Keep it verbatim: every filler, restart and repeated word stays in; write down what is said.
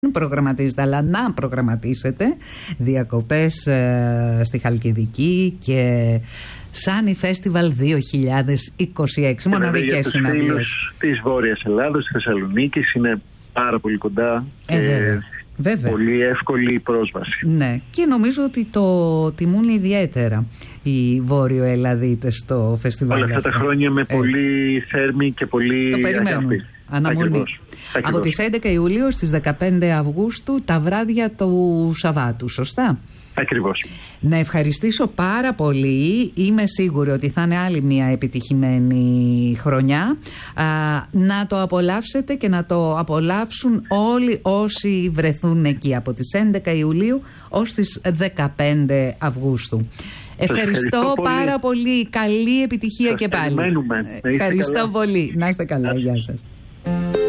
προγραμματίζετε, αλλά να προγραμματίσετε διακοπές ε, στη Χαλκιδική και Sunny Festival δύο χιλιάδες είκοσι έξι. Μοναδικές συναυλίες της Βόρειας Ελλάδος, της Θεσσαλονίκης, είναι πάρα πολύ κοντά ε, και βέβαια. Βέβαια. πολύ εύκολη η πρόσβαση. Ναι, και νομίζω ότι το τιμούν ιδιαίτερα οι Βόρειο-Ελλαδίτες στο φεστιβάλ. Όλα αυτά αυτό. τα χρόνια με Έτσι. πολύ θέρμη και πολύ το περιμένουν. Αναμονή. Ακριβώς. Από Ακριβώς. τις έντεκα Ιουλίου στις δεκαπέντε Αυγούστου, τα βράδια του Σαββάτου, σωστά? Ακριβώς. Να ευχαριστήσω πάρα πολύ. Είμαι σίγουρη ότι θα είναι άλλη μια επιτυχημένη χρονιά. Α, να το απολαύσετε και να το απολαύσουν όλοι όσοι βρεθούν εκεί από τις έντεκα Ιουλίου ως τις δεκαπέντε Αυγούστου. Ευχαριστώ, ευχαριστώ πάρα πολύ. πολύ. Καλή επιτυχία. Σας και πάλι. Ευχαριστώ πολύ. Να είστε καλά. Γεια σας.